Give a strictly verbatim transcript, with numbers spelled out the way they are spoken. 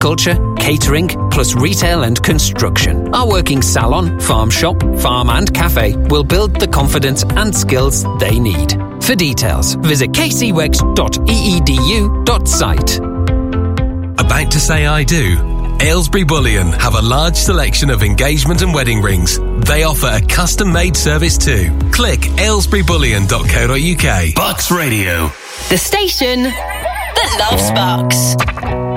horticulture, catering, plus retail and construction. Our working salon, farm shop, farm and cafe will build the confidence and skills they need. For details, visit k c wex dot e e d u dot site. About to say I do? Aylesbury Bullion have a large selection of engagement and wedding rings. They offer a custom-made service too. Click aylesbury bullion dot co dot uk. Bucks Radio. The station that loves Bucks.